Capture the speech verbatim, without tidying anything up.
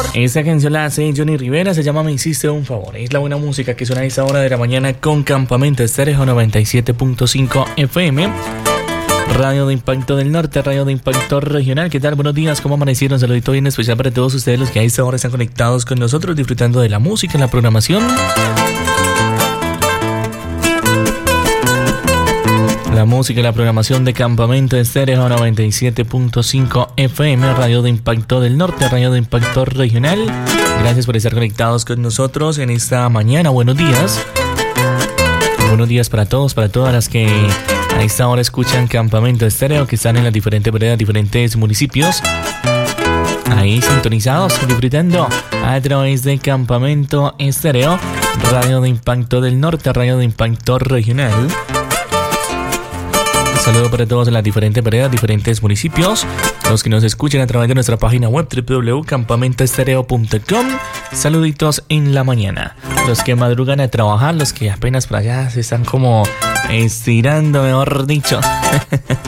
Esta canción la hace Johnny Rivera, se llama Me Hiciste un Favor. Es la buena música que suena a esta hora de la mañana con Campamento Estéreo noventa y siete punto cinco F M. Radio de Impacto del Norte, Radio de Impacto Regional. ¿Qué tal? Buenos días, ¿cómo amanecieron? Un saludito bien especial para todos ustedes los que a esta hora están conectados con nosotros, disfrutando de la música, la programación. La música y la programación de Campamento Estéreo noventa y siete punto cinco F M, Radio de Impacto del Norte, Radio de Impacto Regional. Gracias por estar conectados con nosotros en esta mañana. Buenos días. Buenos días para todos, para todas las que a esta hora escuchan Campamento Estéreo, que están en las diferentes veredas, diferentes municipios. Ahí sintonizados, disfrutando a través de Campamento Estéreo, Radio de Impacto del Norte, Radio de Impacto Regional. Un saludo para todos en las diferentes veredas, diferentes municipios, los que nos escuchan a través de nuestra página web doble u doble u doble u punto campamento estéreo punto com. Saluditos en la mañana. Los que madrugan a trabajar, los que apenas por allá se están como estirando, mejor dicho.